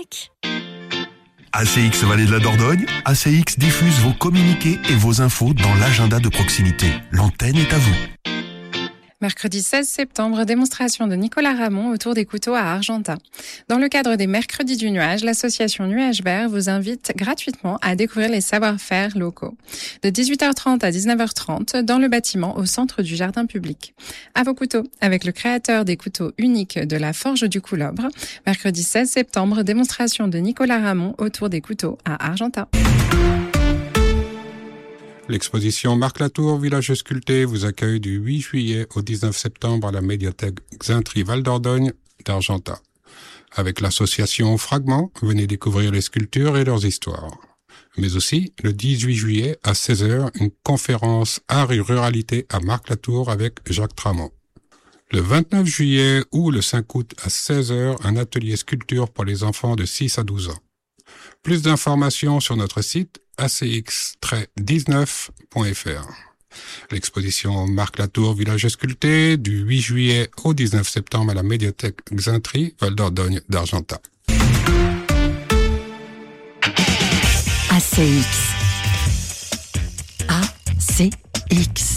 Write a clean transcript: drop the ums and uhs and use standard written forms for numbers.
5. ACX Vallée de la Dordogne, ACX diffuse vos communiqués et vos infos dans l'agenda de proximité. L'antenne est à vous. Mercredi 16 septembre, démonstration de Nicolas Ramon autour des couteaux à Argentat. Dans le cadre des Mercredis du Nuage, l'association Nuage Vert vous invite gratuitement à découvrir les savoir-faire locaux. De 18h30 à 19h30, dans le bâtiment au centre du jardin public. À vos couteaux, avec le créateur des couteaux uniques de la Forge du Coulobre. Mercredi 16 septembre, démonstration de Nicolas Ramon autour des couteaux à Argentat. L'exposition Marc Latour, village sculpté, vous accueille du 8 juillet au 19 septembre à la médiathèque Xintry Val d'Ordogne d'Argentat. Avec l'association Fragments, venez découvrir les sculptures et leurs histoires. Mais aussi, le 18 juillet à 16h, une conférence Art et Ruralité à Marc Latour avec Jacques Tramont. Le 29 juillet ou le 5 août à 16h, un atelier sculpture pour les enfants de 6 à 12 ans. Plus d'informations sur notre site acx-19.fr. L'exposition Marc Latour, village sculpté, du 8 juillet au 19 septembre à la médiathèque Xintry, Val d'Ordogne d'Argentat. ACX. ACX.